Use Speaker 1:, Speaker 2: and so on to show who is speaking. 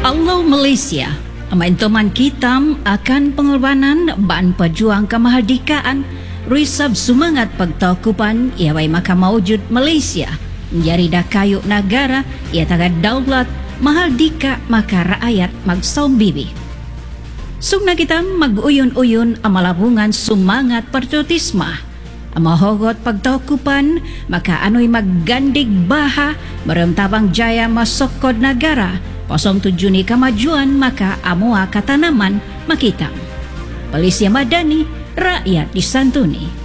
Speaker 1: Allah Malaysia, amaintoman kitam akan pengorbanan ban pejuang kemerdekaan, risab sumangat pagtakupan iawai maka maujud Malaysia, menjadi dakayuk negara, ia tagad daulat, mahaldika maka rakyat magsaumbibi. Sugna kita mag-uyun-uyun amalabungan sumangat patriotisma, amahogot pagtakupan, maka ano'y maggandig baha, maremtabang jaya masokod negara, 07 ni kamajuan maka amua katanaman makita. Polisi Madani, rakyat disantuni.